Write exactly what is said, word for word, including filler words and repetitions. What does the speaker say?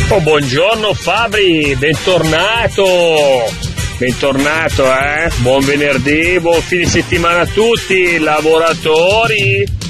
Oh, buongiorno Fabri, bentornato, bentornato eh, buon venerdì, buon fine settimana a tutti, lavoratori.